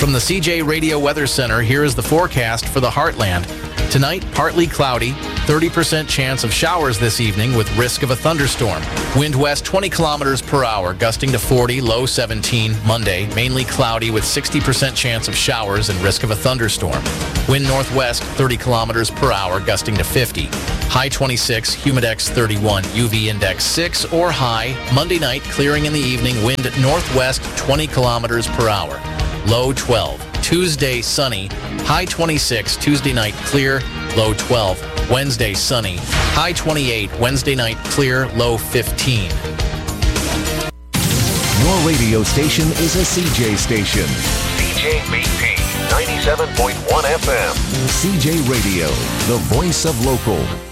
From the CJ Radio Weather Center, here is the forecast for the Heartland. Tonight, partly cloudy, 30% chance of showers this evening with risk of a thunderstorm. Wind west 20 kilometers per hour, gusting to 40, low 17. Monday, mainly cloudy with 60% chance of showers and risk of a thunderstorm. Wind northwest 30 kilometers per hour, gusting to 50. High 26, humidex 31, UV index 6 or high. Monday night, clearing in the evening, wind northwest 20 kilometers per hour. Low 12. Tuesday, sunny. High 26. Tuesday night, clear. Low 12. Wednesday, sunny. High 28. Wednesday night, clear. Low 15. Your radio station is a CJ station. CJBP 97.1 FM. CJ Radio, the voice of local.